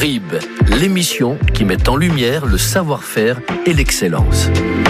RIB, l'émission qui met en lumière le savoir-faire et l'excellence.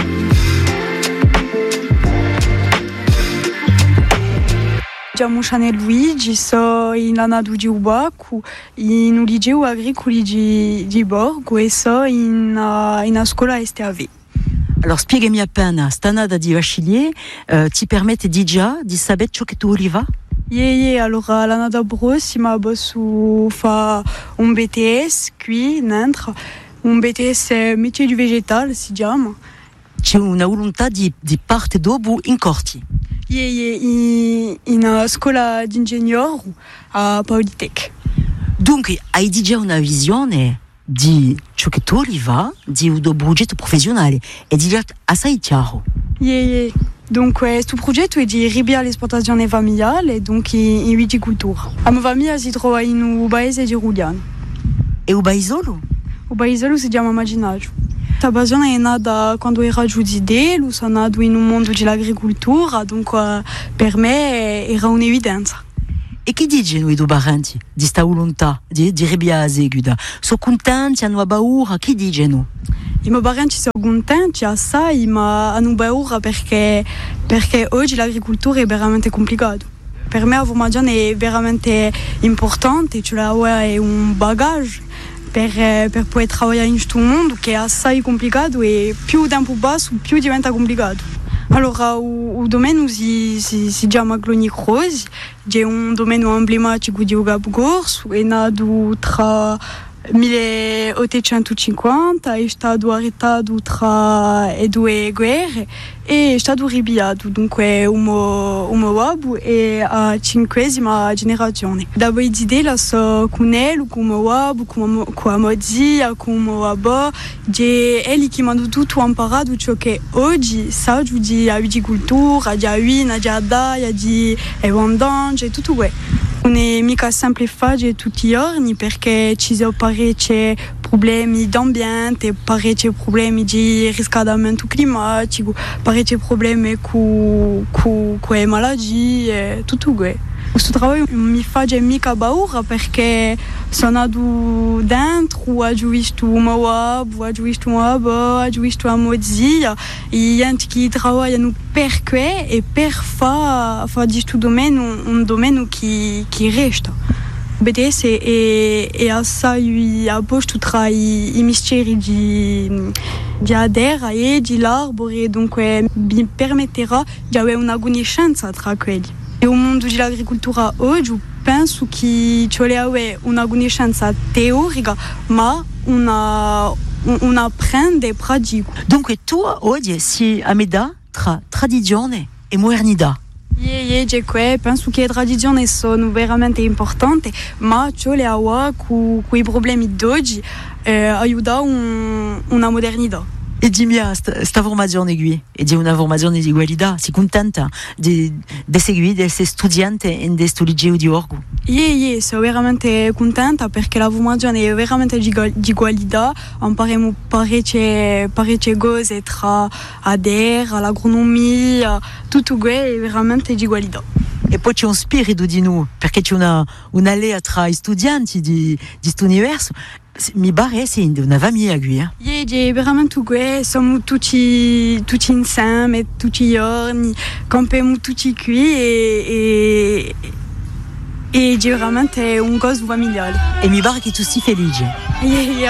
Chiamo Chanel Luigi, so in lanadu di Ubacu, in un liceo agricolo di Borgo e so in una scuola STAV. Allora, spiegami appena, stanada di Vachilier ti permette di già di sapere ciò che tu oliva? Allora l'anno d'abro si ma bossu fa un BTS qui n'entre un BTS métier du végétal si chiama. C'è una volontà di parte dopo in corti. In una scuola di ingegneri a Politec. Dunque hai già una visione di ciò che tu oliva, di un progetto professionale e di già assai chiaro. Dunque, questo progetto è di ribia l'esportazione familiare, donc in viticoltura. La mia famiglia si trova in un paese di Rugliano. E un paesolo? Un paesolo si chiama Maginaggio. La passione è nata quando ero giù di Delu, sono nato in un mondo dell'agricoltura, dunque per me era un'evidenza. E che dice noi due parenti di questa volontà di ribia a seguita? Sono contenti, hanno paura, che dicono? I miei parenti sono contenti assai, ma hanno paura perché oggi l'agricoltura è veramente complicato. Per me la formazione è veramente importante, cioè è un bagaglio per poter lavorare in questo mondo che è assai complicato e più tempo passa più diventa complicato. Allora, il domaine si chiama Cloni Croce, è un domaine emblematico di Ugapgorso, è nato tra 1850, è stato arrestato tra le due guerre e è stato ripiato, dunque un uomo è a 5ª generazione. Da voi di idea so con lui, con uomo, con la mia zia, con mio babbo, è lui che mi ha tutto imparato ciò che oggi sa di agricoltura, di avina, di adaglia, di vendange, tutto questo. Non è mica semplice fare tutti i giorni perché ci sono parecchi problemi d'ambiente, parecchi problemi di riscaldamento climatico, parecchi problemi con le malattie, tutto questo. Questo lavoro mi fa mica paura perché sono nato dentro, ho visto il mio uomo, ho visto il mio babbo, ho visto la mia zia, e gente che lavorano per questo e per fare di questo domaine un domaine che resta. Il BTS è assai a posto tra i misteri di adera e di l'arbore, dunque mi permetterà di avere una conoscenza tra quelli. E il mondo dell'agricoltura oggi penso che ci vuole una conoscenza teorica, ma una apprende pratica. Dunque tu oggi sei a metà tra tradizione e modernità. Penso che le tradizioni sono veramente importanti, ma ci vuole con i problemi d'oggi aiuta una modernità. E dimmi, questa formazione qui, è una formazione di qualità, sei contenta di seguire, di essere studente in questo liceo di Borgo? Sono veramente contenta perché la formazione è veramente di qualità, impariamo parecchie cose tra ADER, l'agronomia, tutto questo è veramente di qualità. E poi c'è un spirito di noi, perché c'è un'alea tra i studenti di questo universo. Mi pare essere una famiglia qui. È veramente questo, siamo tutti insieme, tutti i giorni, campiamo tutti qui e è veramente un cosa familiare. E mi pare che tu sei felice.